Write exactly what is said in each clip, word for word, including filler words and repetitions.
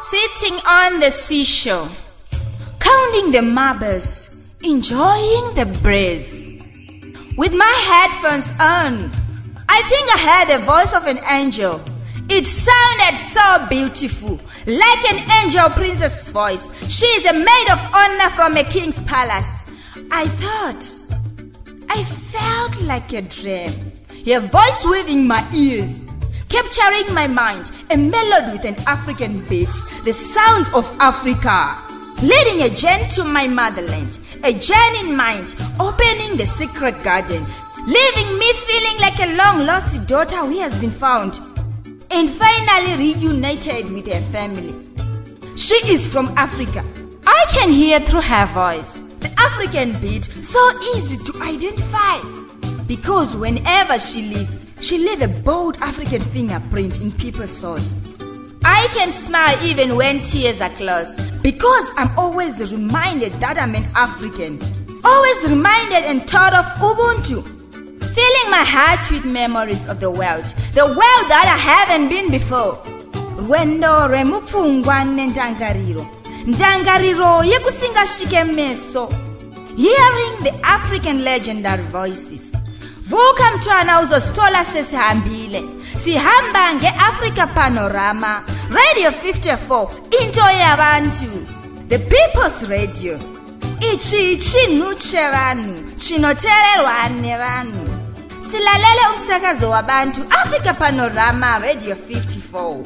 Sitting on the seashore, counting the marbles, enjoying the breeze. With my headphones on, I think I heard the voice of an angel. It sounded so beautiful, like an angel princess' voice. She is a maid of honor from a king's palace. I thought, I felt like a dream. Her voice weaving my ears, capturing my mind, a melody with an African beat, the sounds of Africa, leading a journey to my motherland, a journey in mind, opening the secret garden, leaving me feeling like a long-lost daughter who has been found and finally reunited with her family. She is from Africa. I can hear through her voice the African beat, so easy to identify, because whenever she leaves, she leaves a bold African fingerprint in people's souls. I can smile even when tears are close, because I'm always reminded that I'm an African. Always reminded and taught of Ubuntu. Filling my heart with memories of the world, the world that I haven't been before. Rwendo remupfungwane ndangariro, ndangariro yekusingashike meso. Hearing the African legendary voices. Vuka mtwana uzostola sesihambile, sihamba nge-Africa Panorama, Radio fifty-four, into yabantu, the People's Radio. Ichi chinuche vanu, chinotererwane vanu. Silalele umsakazo wabantu, Africa Panorama, Radio fifty-four.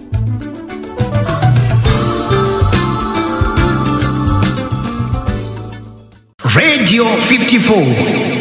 Radio fifty-four.